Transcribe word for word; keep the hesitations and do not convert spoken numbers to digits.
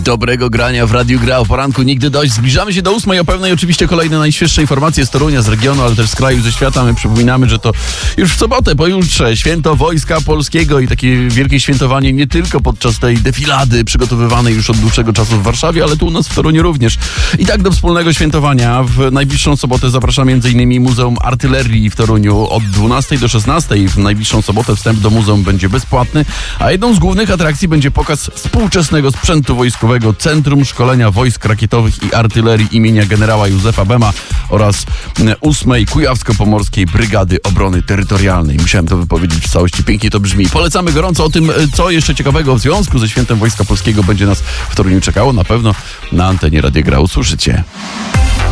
Dobrego grania w Radiu Gra o poranku nigdy dość. Zbliżamy się do ósmej, o pewnej oczywiście kolejne najświeższe informacje z Torunia, z regionu, ale też z kraju, ze świata. My przypominamy, że to już w sobotę, pojutrze, święto Wojska Polskiego i takie wielkie świętowanie nie tylko podczas tej defilady przygotowywanej już od dłuższego czasu w Warszawie, ale tu u nas w Toruniu również. I tak do wspólnego świętowania w najbliższą sobotę zapraszam m.in. Muzeum Artylerii w Toruniu od dwunastej do szesnastej. W najbliższą sobotę wstęp do muzeum będzie bezpłatny, a jedną z głównych atrakcji będzie pokaz współczesnego sprzętu wojskowego Centrum Szkolenia Wojsk Rakietowych i Artylerii imienia generała Józefa Bema oraz ósmej Kujawsko-Pomorskiej Brygady Obrony Terytorialnej. Musiałem to wypowiedzieć w całości, pięknie to brzmi. Polecamy gorąco. O tym, co jeszcze ciekawego w związku ze Świętem Wojska Polskiego będzie nas w Toruniu czekało. Na pewno na antenie Radia Gra usłyszycie.